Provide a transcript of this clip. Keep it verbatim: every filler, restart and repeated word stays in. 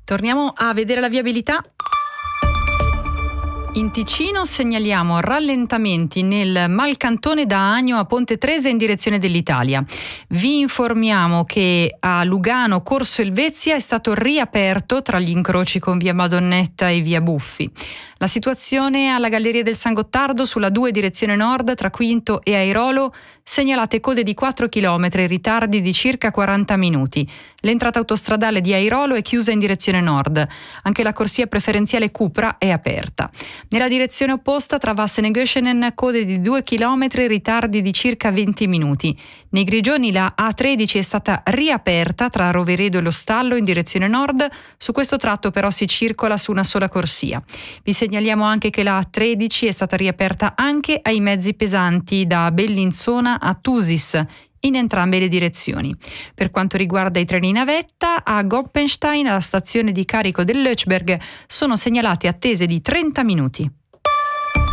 Torniamo a vedere la viabilità. In Ticino segnaliamo rallentamenti nel Malcantone da Agno a Ponte Tresa in direzione dell'Italia. Vi informiamo che a Lugano Corso Elvezia è stato riaperto tra gli incroci con via Madonnetta e via Buffi. La situazione alla Galleria del San Gottardo sulla due direzione nord tra Quinto e Airolo, segnalate code di quattro chilometri e ritardi di circa quaranta minuti. L'entrata autostradale di Airolo è chiusa in direzione nord. Anche la corsia preferenziale Cupra è aperta. Nella direzione opposta tra Vassene-Göschenen code di due chilometri e ritardi di circa venti minuti. Nei Grigioni la A tredici è stata riaperta tra Roveredo e Lo Stallo in direzione nord. Su questo tratto però si circola su una sola corsia. Vi segnaliamo anche che la A tredici è stata riaperta anche ai mezzi pesanti da Bellinzona a Thusis in entrambe le direzioni. Per quanto riguarda i treni navetta, a Goppenstein, alla stazione di carico del Lötschberg, sono segnalate attese di trenta minuti.